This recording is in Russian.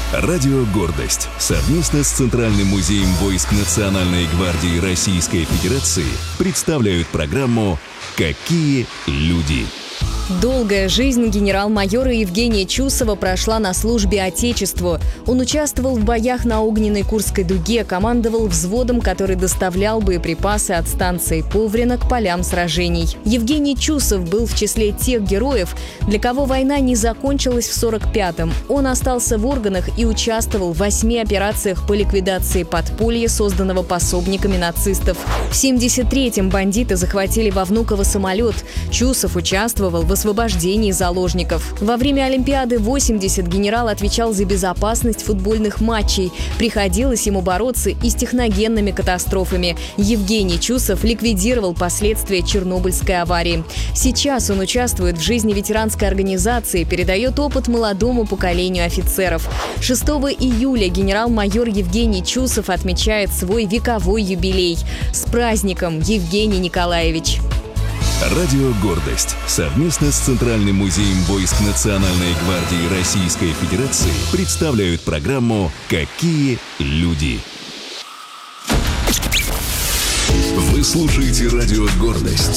Радио «Гордость» совместно с Центральным музеем войск Национальной гвардии Российской Федерации представляют программу «Какие люди?». Долгая жизнь генерал-майора Евгения Чусова прошла на службе Отечеству. Он участвовал в боях на Огненной Курской дуге, командовал взводом, который доставлял боеприпасы от станции Поврино к полям сражений. Евгений Чусов был в числе тех героев, для кого война не закончилась в 1945-м. Он остался в органах и участвовал в 8 операциях по ликвидации подполья, созданного пособниками нацистов. В 1973-м бандиты захватили во Внуково самолет. Чусов участвовал в освобождении заложников. Во время Олимпиады 80 генерал отвечал за безопасность футбольных матчей. Приходилось ему бороться и с техногенными катастрофами. Евгений Чусов ликвидировал последствия Чернобыльской аварии. Сейчас он участвует в жизни ветеранской организации, передает опыт молодому поколению офицеров. 6 июля генерал-майор Евгений Чусов отмечает свой вековой юбилей. С праздником, Евгений Николаевич! Радио «Гордость» совместно с Центральным музеем войск Национальной гвардии Российской Федерации представляют программу «Какие люди?». Вы слушаете радио «Гордость».